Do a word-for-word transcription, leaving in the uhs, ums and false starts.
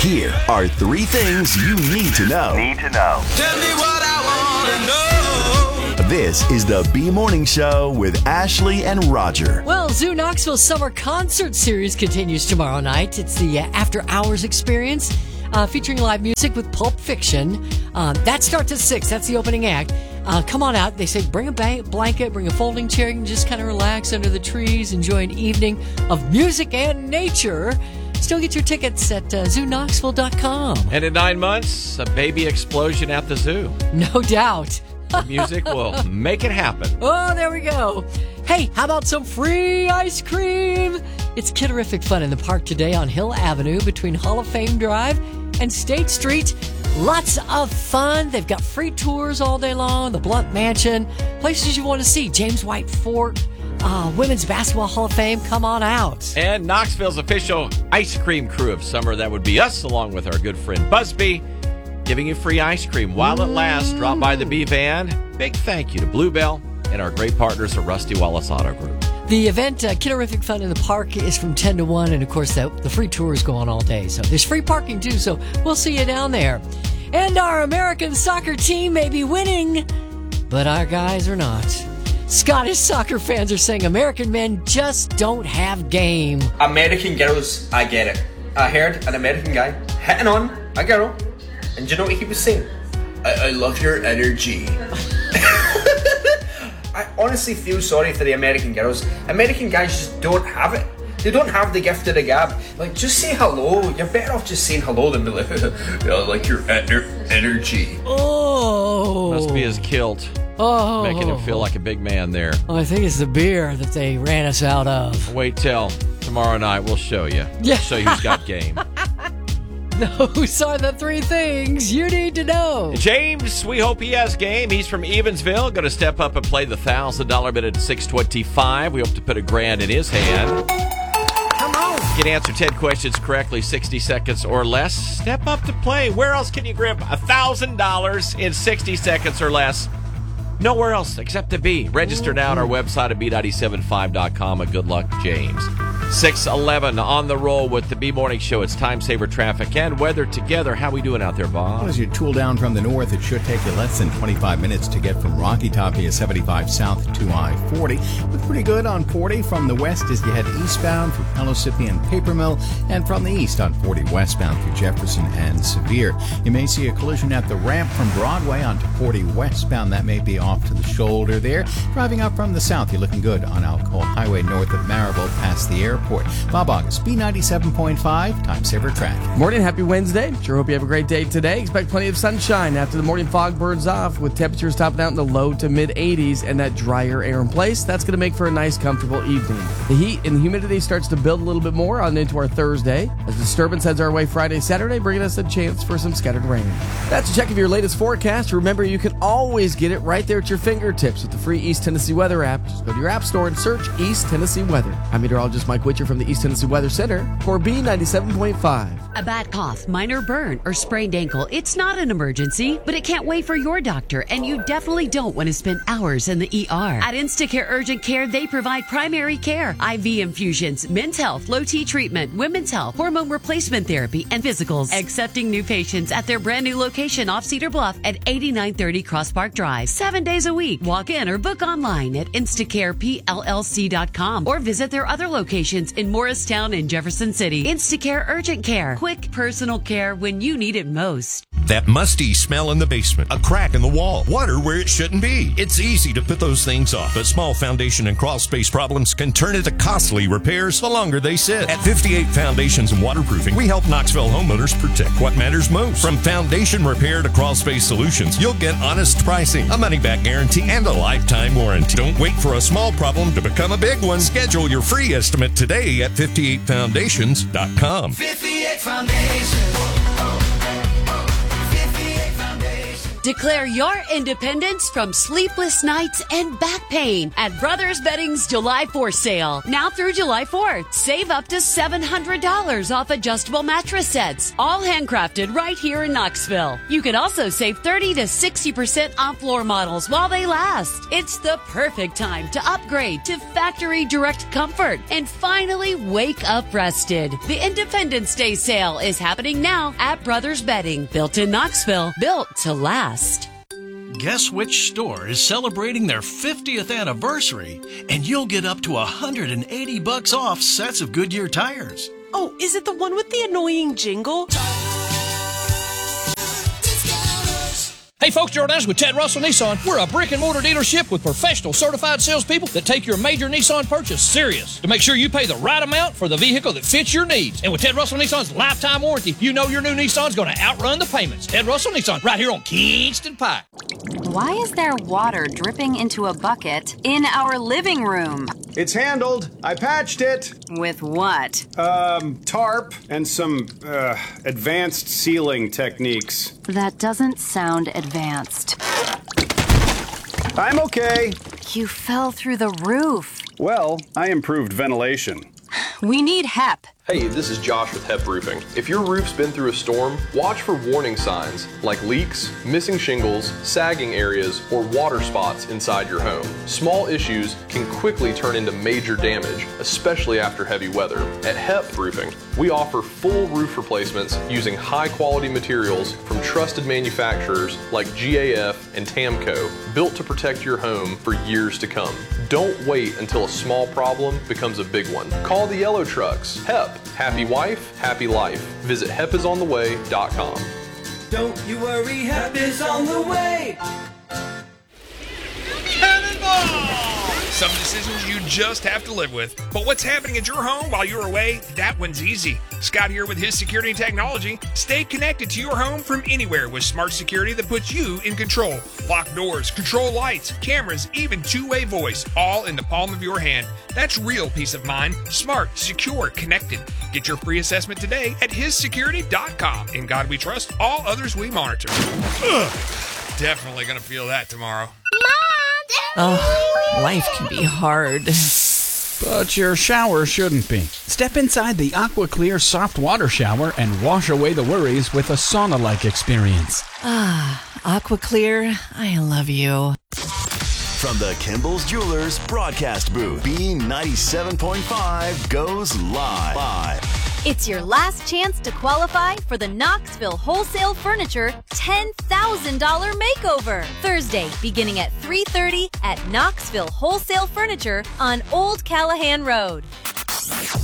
Here are three things you need to know. Need to know. Tell me what I want to know. This is the B Morning Show with Ashley and Roger. Well, Zoo Knoxville's summer concert series continues tomorrow night. It's the uh, After Hours experience uh, featuring live music with Pulp Fiction. Uh, that starts at six. That's the opening act. Uh, come on out. They say bring a ba- blanket, bring a folding chair. You can just kind of relax under the trees, enjoy an evening of music and nature. Still get your tickets at uh, zoo knoxville dot com. And in nine months, a baby explosion at the zoo. No doubt. The music will make it happen. Oh, there we go. Hey, how about some free ice cream? It's Kidderific fun in the park today on Hill Avenue between Hall of Fame Drive and State Street. Lots of fun. They've got free tours all day long. The Blunt Mansion. Places you want to see. James White Fort. Uh, Women's Basketball Hall of Fame. Come on out. And Knoxville's official ice cream crew of summer. That would be us, along with our good friend Busby, giving you free ice cream while it lasts. Drop by the B Van. Big thank you to Bluebell and our great partners at Rusty Wallace Auto Group. The event, uh, Kidderific Fun in the Park, is from ten to one, and of course the, the free tours go on all day. So there's free parking too, so we'll see you down there. And our American soccer team may be winning, but our guys are not. Scottish soccer fans are saying American men just don't have game. American girls, I get it. I heard an American guy hitting on a girl, and do you know what he was saying? I, I love your energy. I honestly feel sorry for the American girls. American guys just don't have it. They don't have the gift of the gab. Like, just say hello. You're better off just saying hello than be like, I like your ener- energy. Oh. Must be his kilt. Oh. Making him feel like a big man there. Oh, I think it's the beer that they ran us out of. Wait till tomorrow night. We'll show you. Yeah. We'll show you who's got game. Those are the three things you need to know. James, we hope he has game. He's from Evansville. Going to step up and play the one thousand dollars bid at six twenty-five. We hope to put a grand in his hand. Come on. You can answer ten questions correctly, sixty seconds or less. Step up to play. Where else can you grab one thousand dollars in sixty seconds or less? Nowhere else except to B. Register now on our website at B nine seven five dot com. And good luck, James. six eleven on the roll with the B Morning Show. It's time saver traffic and weather together. How we doing out there, Bob? Well, as you tool down from the north, it should take you less than twenty-five minutes to get from Rocky Top via seventy-five south to I forty. Look pretty good on forty from the west as you head eastbound through Pellissippi and Paper Mill, and from the east on forty westbound through Jefferson and Sevier. You may see a collision at the ramp from Broadway onto forty westbound. That may be off to the shoulder there. Driving up from the south, you're looking good on Alcoa Highway north of Maryville past the airport. Bob August, B ninety-seven point five, Time Saver Traffic. Morning, happy Wednesday. Sure hope you have a great day today. Expect plenty of sunshine after the morning fog burns off, with temperatures topping out in the low to mid eighties and that drier air in place. That's going to make for a nice, comfortable evening. The heat and the humidity starts to build a little bit more on into our Thursday as disturbance heads our way Friday, Saturday, bringing us a chance for some scattered rain. That's a check of your latest forecast. Remember, you can always get it right there at your fingertips with the free East Tennessee Weather app. Just go to your app store and search East Tennessee Weather. I'm meteorologist Mike Witcher from the East Tennessee Weather Center for B ninety-seven point five. A bad cough, minor burn, or sprained ankle, it's not an emergency, but it can't wait for your doctor, and you definitely don't want to spend hours in the E R. At Instacare Urgent Care, they provide primary care, I V infusions, men's health, low T treatment, women's health, hormone replacement therapy, and physicals. Accepting new patients at their brand new location off Cedar Bluff at eighty-nine thirty Cross Park Drive. Seven days a week. Walk in or book online at instacare p l l c dot com or visit their other locations in Morristown and Jefferson City. Instacare Urgent Care. Quick personal care when you need it most. That musty smell in the basement, a crack in the wall, water where it shouldn't be. It's easy to put those things off, but small foundation and crawl space problems can turn into costly repairs the longer they sit. At fifty-eight Foundations and Waterproofing, we help Knoxville homeowners protect what matters most. From foundation repair to crawl space solutions, you'll get honest pricing, a money-back guarantee, and a lifetime warranty. Don't wait for a small problem to become a big one. Schedule your free estimate today at fifty-eight foundations dot com. fifty-eight Foundations. Oh, oh, oh. fifty-eight Foundations. Declare your independence from sleepless nights and back pain at Brothers Bedding's July fourth sale. Now through July fourth, save up to seven hundred dollars off adjustable mattress sets, all handcrafted right here in Knoxville. You can also save thirty to sixty percent off floor models while they last. It's the perfect time to upgrade to factory direct comfort and finally wake up rested. The Independence Day sale is happening now at Brothers Bedding, built in Knoxville, built to last. Guess which store is celebrating their fiftieth anniversary, and you'll get up to one hundred eighty bucks off sets of Goodyear tires. Oh, is it the one with the annoying jingle? Hey folks, Gerald Adams with Ted Russell Nissan. We're a brick and mortar dealership with professional certified salespeople that take your major Nissan purchase serious to make sure you pay the right amount for the vehicle that fits your needs. And with Ted Russell Nissan's lifetime warranty, you know your new Nissan's going to outrun the payments. Ted Russell Nissan, right here on Kingston Pike. Why is there water dripping into a bucket in our living room? It's handled. I patched it. With what? Um, tarp and some, uh, advanced sealing techniques. That doesn't sound advanced. I'm okay. You fell through the roof. Well, I improved ventilation. We need H E P. Hey, this is Josh with H E P Roofing. If your roof's been through a storm, watch for warning signs like leaks, missing shingles, sagging areas, or water spots inside your home. Small issues can quickly turn into major damage, especially after heavy weather. At H E P Roofing, we offer full roof replacements using high-quality materials from trusted manufacturers like G A F and Tamco, built to protect your home for years to come. Don't wait until a small problem becomes a big one. Call the Yellow Trucks. H E P. Happy wife, happy life. Visit hep is on the way dot com. Don't you worry, Hep is on the way. Cannonball! Some decisions you just have to live with. But what's happening at your home while you're away? That one's easy. Scott here with his security technology. Stay connected to your home from anywhere with smart security that puts you in control. Lock doors, control lights, cameras, even two-way voice, all in the palm of your hand. That's real peace of mind. Smart, secure, connected. Get your free assessment today at his security dot com. In God we trust, all others we monitor. Ugh, definitely gonna feel that tomorrow. Oh, life can be hard. But your shower shouldn't be. Step inside the AquaClear soft water shower and wash away the worries with a sauna-like experience. Ah, AquaClear, I love you. From the Kimball's Jewelers broadcast booth, B ninety-seven point five goes live. live. It's your last chance to qualify for the Knoxville Wholesale Furniture ten thousand dollars Makeover. Thursday, beginning at three thirty at Knoxville Wholesale Furniture on Old Callahan Road.